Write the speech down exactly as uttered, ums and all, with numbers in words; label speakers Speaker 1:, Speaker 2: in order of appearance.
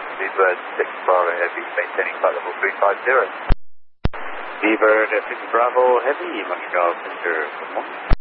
Speaker 1: Bluebird six Bravo Heavy, maintaining flight level three five zero.
Speaker 2: Bluebird six Bravo Heavy, Montreal Center, good morning.